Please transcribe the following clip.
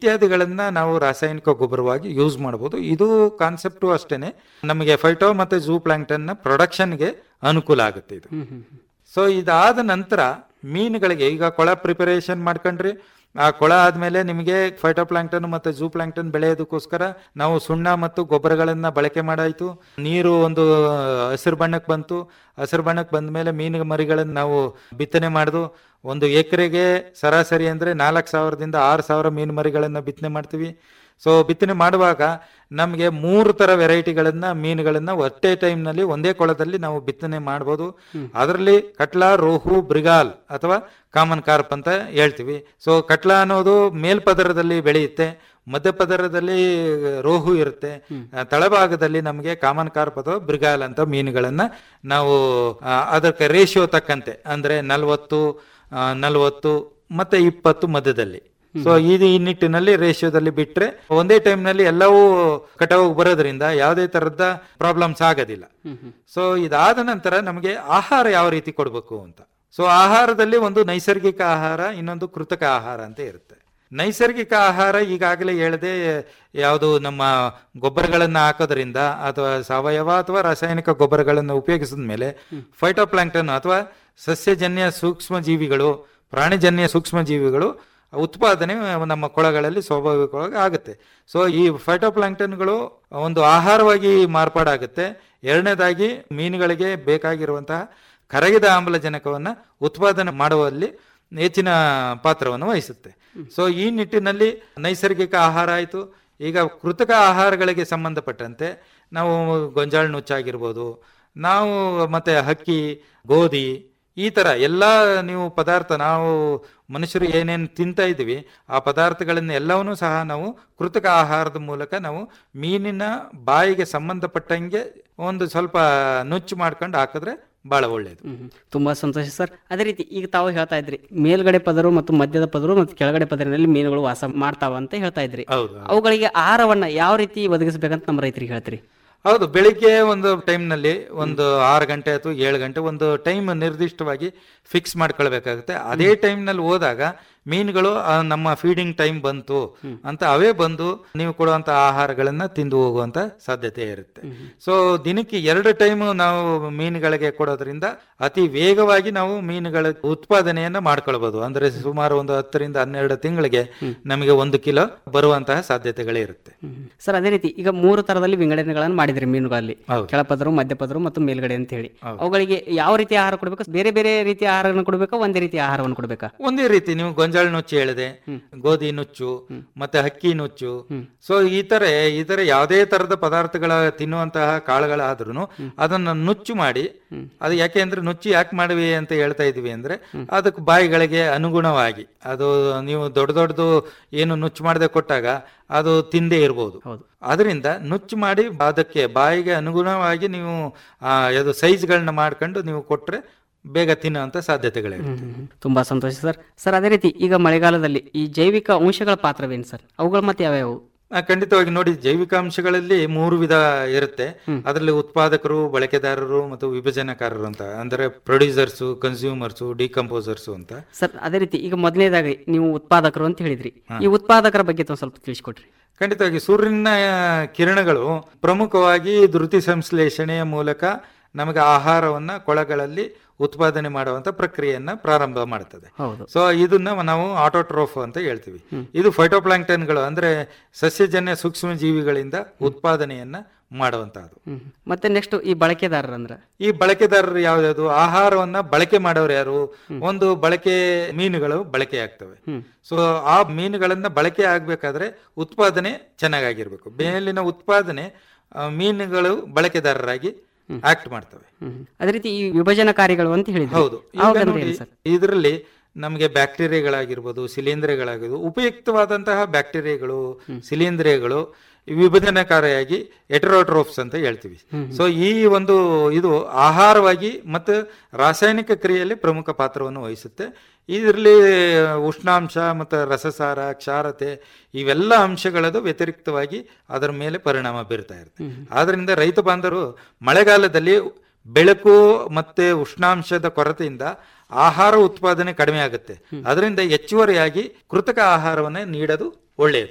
ಇತ್ಯಾದಿಗಳನ್ನ ನಾವು ರಾಸಾಯನಿಕ ಗೊಬ್ಬರವಾಗಿ ಯೂಸ್ ಮಾಡಬಹುದು. ಇದು ಕಾನ್ಸೆಪ್ಟು ಅಷ್ಟೇನೆ, ನಮಗೆ ಫೈಟೋ ಮತ್ತೆ ಝೂ ಪ್ಲಾಂಕ್ಟನ್ ಪ್ರೊಡಕ್ಷನ್ಗೆ ಅನುಕೂಲ ಆಗುತ್ತೆ ಇದು. ಸೊ ಇದಾದ ನಂತರ ಮೀನುಗಳಿಗೆ ಈಗ ಕೊಳ ಪ್ರಿಪರೇಷನ್ ಮಾಡ್ಕೊಂಡ್ರಿ, ಆ ಕೊಳ ಆದ್ಮೇಲೆ ನಿಮಗೆ ಫೈಟೋ ಪ್ಲಾಂಕ್ಟನ್ ಮತ್ತೆ ಝೂ ಪ್ಲಾಂಕ್ಟನ್ ಬೆಳೆಯೋದಕ್ಕೋಸ್ಕರ ನಾವು ಸುಣ್ಣ ಮತ್ತು ಗೊಬ್ಬರಗಳನ್ನ ಬಳಕೆ ಮಾಡಾಯ್ತು. ನೀರು ಒಂದು ಹಸಿರು ಬಣ್ಣಕ್ಕೆ ಬಂತು. ಹಸಿರು ಬಣ್ಣಕ್ಕೆ ಬಂದ ಮೇಲೆ ಮೀನು ಮರಿಗಳನ್ನು ನಾವು ಬಿತ್ತನೆ ಮಾಡುದು. ಒಂದು ಎಕರೆಗೆ ಸರಾಸರಿ ಅಂದ್ರೆ 4,000ದಿಂದ 6,000 ಮೀನು ಮರಿಗಳನ್ನ ಬಿತ್ತನೆ ಮಾಡ್ತೀವಿ. ಸೊ ಬಿತ್ತನೆ ಮಾಡುವಾಗ ನಮಗೆ 3 ತರ ವೆರೈಟಿಗಳನ್ನ ಮೀನುಗಳನ್ನ ಒಟ್ಟೆ ಟೈಮ್ನಲ್ಲಿ ಒಂದೇ ಕೊಳದಲ್ಲಿ ನಾವು ಬಿತ್ತನೆ ಮಾಡ್ಬೋದು. ಅದರಲ್ಲಿ ಕಟ್ಲಾ, ರೋಹು, ಬ್ರಿಗಾಲ್ ಅಥವಾ ಕಾಮನ್ ಕಾರ್ಪ್ ಅಂತ ಹೇಳ್ತೀವಿ. ಸೊ ಕಟ್ಲಾ ಅನ್ನೋದು ಮೇಲ್ಪದರದಲ್ಲಿ ಬೆಳೆಯುತ್ತೆ, ಮಧ್ಯಪದರದಲ್ಲಿ ರೋಹು ಇರುತ್ತೆ, ತಳಭಾಗದಲ್ಲಿ ನಮಗೆ ಕಾಮನ್ ಕಾರ್ಪ್ ಅಥವಾ ಬ್ರಿಗಾಲ್ ಅಂತ ಮೀನುಗಳನ್ನ ನಾವು ಅದಕ್ಕೆ ರೇಷಿಯೋ ತಕ್ಕಂತೆ ಅಂದ್ರೆ 40 ಮತ್ತೆ 20 ಮಧ್ಯದಲ್ಲಿ. ಸೊ ಈ ನಿಟ್ಟಿನಲ್ಲಿ ರೇಷಿಯೋದಲ್ಲಿ ಬಿಟ್ರೆ ಒಂದೇ ಟೈಮ್ ನಲ್ಲಿ ಎಲ್ಲವೂ ಕಟಾವು ಬರೋದ್ರಿಂದ ಯಾವುದೇ ತರದ ಪ್ರಾಬ್ಲಮ್ಸ್ ಆಗೋದಿಲ್ಲ. ಸೊ ಇದಾದ ನಂತರ ನಮಗೆ ಆಹಾರ ಯಾವ ರೀತಿ ಕೊಡಬೇಕು ಅಂತ. ಸೊ ಆಹಾರದಲ್ಲಿ ಒಂದು ನೈಸರ್ಗಿಕ ಆಹಾರ, ಇನ್ನೊಂದು ಕೃತಕ ಆಹಾರ ಅಂತ ಇರುತ್ತೆ. ನೈಸರ್ಗಿಕ ಆಹಾರ ಈಗಾಗಲೇ ಹೇಳಿದೆ, ಯಾವುದು ನಮ್ಮ ಗೊಬ್ಬರಗಳನ್ನು ಹಾಕೋದ್ರಿಂದ ಅಥವಾ ಸಾವಯವ ಅಥವಾ ರಾಸಾಯನಿಕ ಗೊಬ್ಬರಗಳನ್ನು ಉಪಯೋಗಿಸಿದ ಮೇಲೆ ಫೈಟೋಪ್ಲಾಂಕ್ಟನ್ ಅಥವಾ ಸಸ್ಯಜನ್ಯ ಸೂಕ್ಷ್ಮ ಜೀವಿಗಳು, ಪ್ರಾಣಿಜನ್ಯ ಸೂಕ್ಷ್ಮ ಜೀವಿಗಳು ಉತ್ಪಾದನೆ ನಮ್ಮ ಕೊಳಗಳಲ್ಲಿ ಸ್ವಾಭಾವಿಕವಾಗಿ ಆಗುತ್ತೆ. ಸೊ ಈ ಫೈಟೋಪ್ಲಾಂಕ್ಟನ್ಗಳು ಒಂದು ಆಹಾರವಾಗಿ ಮಾರ್ಪಾಡಾಗುತ್ತೆ. ಎರಡನೇದಾಗಿ ಮೀನುಗಳಿಗೆ ಬೇಕಾಗಿರುವಂತಹ ಕರಗಿದ ಆಮ್ಲಜನಕವನ್ನು ಉತ್ಪಾದನೆ ಮಾಡುವಲ್ಲಿ ಹೆಚ್ಚಿನ ಪಾತ್ರವನ್ನು ವಹಿಸುತ್ತೆ. ಸೊ ಈ ನಿಟ್ಟಿನಲ್ಲಿ ನೈಸರ್ಗಿಕ ಆಹಾರ ಆಯಿತು. ಈಗ ಕೃತಕ ಆಹಾರಗಳಿಗೆ ಸಂಬಂಧಪಟ್ಟಂತೆ ನಾವು ಗೊಂಜಾಳ ನುಚ್ಚಾಗಿರ್ಬೋದು, ನಾವು ಮತ್ತೆ ಹಕ್ಕಿ, ಗೋಧಿ, ಈ ತರ ಎಲ್ಲ ನೀವು ಪದಾರ್ಥ ನಾವು ಮನುಷ್ಯರು ಏನೇನು ತಿಂತಾ ಇದ್ದೀವಿ ಆ ಪದಾರ್ಥಗಳನ್ನ ಎಲ್ಲವನ್ನೂ ಸಹ ನಾವು ಕೃತಕ ಆಹಾರದ ಮೂಲಕ ನಾವು ಮೀನಿನ ಬಾಯಿಗೆ ಸಂಬಂಧಪಟ್ಟಂಗೆ ಒಂದು ಸ್ವಲ್ಪ ನುಚ್ಚು ಮಾಡ್ಕೊಂಡು ಹಾಕಿದ್ರೆ ಬಹಳ ಒಳ್ಳೆಯದು. ತುಂಬಾ ಸಂತೋಷ ಸರ್. ಅದೇ ರೀತಿ ಈಗ ತಾವು ಹೇಳ್ತಾ ಇದ್ರಿ ಮೇಲ್ಗಡೆ ಪದರು ಮತ್ತು ಮಧ್ಯದ ಪದರು ಮತ್ತು ಕೆಳಗಡೆ ಪದರಿನಲ್ಲಿ ಮೀನುಗಳು ವಾಸ ಮಾಡ್ತಾವ ಅಂತ ಹೇಳ್ತಾ ಇದ್ರಿ. ಅವುಗಳಿಗೆ ಆಹಾರವನ್ನ ಯಾವ ರೀತಿ ಒದಗಿಸಬೇಕಂತ ನಮ್ಮ ರೈತರಿಗೆ ಹೇಳ್ತೀರಿ? ಹೌದು, ಬೆಳಿಗ್ಗೆ ಒಂದು ಟೈಮ್ನಲ್ಲಿ ಒಂದು 6 ಗಂಟೆ ಅಥವಾ 7 ಗಂಟೆ ಒಂದು ಟೈಮ್ ನಿರ್ದಿಷ್ಟವಾಗಿ ಫಿಕ್ಸ್ ಮಾಡ್ಕೊಳ್ಬೇಕಾಗುತ್ತೆ. ಅದೇ ಟೈಮ್ನಲ್ಲಿ ಹೋದಾಗ ಮೀನುಗಳು ನಮ್ಮ ಫೀಡಿಂಗ್ ಟೈಮ್ ಬಂತು ಅಂತ ಅವೇ ಬಂದು ನೀವು ಕೊಡುವಂತ ಆಹಾರಗಳನ್ನ ತಿಂದು ಹೋಗುವಂತ ಸಾಧ್ಯತೆ ಇರುತ್ತೆ. ಸೊ ದಿನಕ್ಕೆ 2 ಟೈಮ್ ನಾವು ಮೀನುಗಳಿಗೆ ಕೊಡೋದ್ರಿಂದ ಅತಿ ವೇಗವಾಗಿ ನಾವು ಮೀನುಗಳ ಉತ್ಪಾದನೆಯನ್ನ ಮಾಡ್ಕೊಳ್ಬಹುದು. ಅಂದ್ರೆ ಸುಮಾರು ಒಂದು 10ರಿಂದ 12 ತಿಂಗಳಿಗೆ ನಮಗೆ 1 ಕಿಲೋ ಬರುವಂತಹ ಸಾಧ್ಯತೆಗಳೇ ಇರುತ್ತೆ. ಸರ್ ಅದೇ ರೀತಿ ಈಗ 3 ತರದಲ್ಲಿ ವಿಂಗಡಣೆಗಳನ್ನು ಮಾಡಿದ್ರಿ ಮೀನುಗಳಲ್ಲಿ, ಕೆಳಪದರು, ಮಧ್ಯಪದರು ಮತ್ತು ಮೇಲ್ಗಡೆ ಅಂತ ಹೇಳಿ. ಅವುಗಳಿಗೆ ಯಾವ ರೀತಿಯ ಆಹಾರ ಕೊಡಬೇಕು? ಬೇರೆ ಬೇರೆ ರೀತಿಯ ಆಹಾರವನ್ನು ಕೊಡಬೇಕಾ, ಒಂದೇ ರೀತಿಯ ಆಹಾರವನ್ನು ಕೊಡಬೇಕಾ? ಒಂದೇ ರೀತಿ. ನೀವು ಗೊಂಜಾಳ ನುಚ್ಚು ಹೇಳಿದೆ, ಗೋಧಿ ನುಚ್ಚು ಮತ್ತೆ ಹಕ್ಕಿ ನುಚ್ಚು. ಸೊ ಈ ತರ ಯಾವುದೇ ತರದ ಪದಾರ್ಥಗಳ ತಿನ್ನುವಂತಹ ಕಾಳುಗಳಾದ್ರೂ ಅದನ್ನ ನುಚ್ಚು ಮಾಡಿ, ಅದು ಯಾಕೆ ಅಂದ್ರೆ ನುಚ್ಚು ಯಾಕೆ ಮಾಡಿವಿ ಅಂತ ಹೇಳ್ತಾ ಇದೀವಿ ಅಂದ್ರೆ ಅದಕ್ಕೆ ಬಾಯಿಗಳಿಗೆ ಅನುಗುಣವಾಗಿ, ಅದು ನೀವು ದೊಡ್ಡದು ಏನು ನುಚ್ಚು ಮಾಡದೆ ಕೊಟ್ಟಾಗ ಅದು ತಿಂದೇ ಇರ್ಬೋದು. ಅದರಿಂದ ನುಚ್ಚು ಮಾಡಿ ಅದಕ್ಕೆ ಬಾಯಿಗೆ ಅನುಗುಣವಾಗಿ ನೀವು ಸೈಜ್ಗಳನ್ನ ಮಾಡ್ಕೊಂಡು ನೀವು ಕೊಟ್ರೆ ಬೇಗ ತಿನ್ನುವಂತ ಸಾಧ್ಯತೆಗಳಿರುತ್ತೆ. ತುಂಬಾ ಸಂತೋಷ ಸರ್. ಸರ್ ಅದೇ ರೀತಿ ಈಗ ಮಳೆಗಾಲದಲ್ಲಿ ಈ ಜೈವಿಕ ಅಂಶಗಳ ಪಾತ್ರವೇನು ಸರ್? ಅವುಗಳು ಮತ್ತೆ ಯಾವ್ಯಾವು? ಖಂಡಿತವಾಗಿ ನೋಡಿ, ಜೈವಿಕ ಅಂಶಗಳಲ್ಲಿ 3 ವಿಧ ಇರುತ್ತೆ. ಅದರಲ್ಲಿ ಉತ್ಪಾದಕರು, ಬಳಕೆದಾರರು ಮತ್ತು ವಿಭಜನಕಾರರು ಅಂತ, ಅಂದ್ರೆ ಪ್ರೊಡ್ಯೂಸರ್ಸು, ಕನ್ಸ್ಯೂಮರ್ಸು, ಡಿಕಂಪೋಸರ್ಸು ಅಂತ. ಸರ್ ಅದೇ ರೀತಿ ಈಗ ಮೊದಲನೇದಾಗಿ ನೀವು ಉತ್ಪಾದಕರು ಅಂತ ಹೇಳಿದ್ರಿ, ಈ ಉತ್ಪಾದಕರ ಬಗ್ಗೆ ಸ್ವಲ್ಪ ತಿಳಿಸ್ಕೊಡ್ರಿ. ಖಂಡಿತವಾಗಿ ಸೂರ್ಯನ ಕಿರಣಗಳು ಪ್ರಮುಖವಾಗಿ ದ್ಯುತಿ ಸಂಶ್ಲೇಷಣೆಯ ಮೂಲಕ ನಮಗೆ ಆಹಾರವನ್ನ ಕೊಳಗಳಲ್ಲಿ ಉತ್ಪಾದನೆ ಮಾಡುವಂತ ಪ್ರಕ್ರಿಯೆಯನ್ನ ಪ್ರಾರಂಭ ಮಾಡುತ್ತದೆ. ಸೊ ಇದನ್ನ ನಾವು ಆಟೋಟ್ರೋಫ್ ಅಂತ ಹೇಳ್ತೀವಿ. ಇದು ಫೈಟೋಪ್ಲಾಂಕ್ಟನ್ಗಳು ಅಂದ್ರೆ ಸಸ್ಯಜನ್ಯ ಸೂಕ್ಷ್ಮ ಜೀವಿಗಳಿಂದ ಉತ್ಪಾದನೆಯನ್ನ ಮಾಡುವಂತಹದ್ದು. ಮತ್ತೆ ನೆಕ್ಸ್ಟ್ ಈ ಬಳಕೆದಾರರು ಈ ಬಳಕೆದಾರರು ಯಾವ್ದು? ಆಹಾರವನ್ನ ಬಳಕೆ ಮಾಡೋರು ಯಾರು? ಒಂದು ಬಳಕೆ ಮೀನುಗಳು ಬಳಕೆ ಆಗ್ತವೆ. ಸೊ ಆ ಮೀನುಗಳನ್ನ ಬಳಕೆ ಆಗ್ಬೇಕಾದ್ರೆ ಉತ್ಪಾದನೆ ಚೆನ್ನಾಗಿರ್ಬೇಕು. ಮೇಲಿನ ಉತ್ಪಾದನೆ ಮೀನುಗಳು ಬಳಕೆದಾರರಾಗಿ ಆಕ್ಟ್ ಮಾಡ್ತವೆ. ಅದೇ ರೀತಿ ಈ ವಿಭಜನಕಾರಿಗಳು ಅಂತ ಹೇಳಿದ್ರು. ಹೌದು, ಇದರಲ್ಲಿ ನಮಗೆ ಬ್ಯಾಕ್ಟೀರಿಯಾಗಳಾಗಿರ್ಬೋದು, ಶಿಲೀಂಧ್ರಗಳಾಗಿರ್ಬೋದು, ಉಪಯುಕ್ತವಾದಂತಹ ಬ್ಯಾಕ್ಟೀರಿಯಾಗಳು, ಶಿಲೀಂಧ್ರಗಳು ವಿಭಜನಕಾರಿಯಾಗಿ ಹೆಟೆರೋಟ್ರೋಫ್ಸ್ ಅಂತ ಹೇಳ್ತೀವಿ. ಸೊ ಈ ಒಂದು ಇದು ಆಹಾರವಾಗಿ ಮತ್ತು ರಾಸಾಯನಿಕ ಕ್ರಿಯೆಯಲ್ಲಿ ಪ್ರಮುಖ ಪಾತ್ರವನ್ನು ವಹಿಸುತ್ತೆ. ಇದರಲ್ಲಿ ಉಷ್ಣಾಂಶ ಮತ್ತು ರಸಸಾರ, ಕ್ಷಾರತೆ ಇವೆಲ್ಲ ಅಂಶಗಳದು ವ್ಯತಿರಿಕ್ತವಾಗಿ ಅದರ ಮೇಲೆ ಪರಿಣಾಮ ಬೀರ್ತಾ ಇರುತ್ತೆ. ಆದ್ರಿಂದ ರೈತ ಬಾಂಧವರು ಮಳೆಗಾಲದಲ್ಲಿ ಬೆಳಕು ಮತ್ತೆ ಉಷ್ಣಾಂಶದ ಕೊರತೆಯಿಂದ ಆಹಾರ ಉತ್ಪಾದನೆ ಕಡಿಮೆ ಆಗುತ್ತೆ. ಅದರಿಂದ ಹೆಚ್ಚುವರಿಯಾಗಿ ಕೃತಕ ಆಹಾರವನ್ನೇ ನೀಡೋದು ಒಳ್ಳೆಯದು.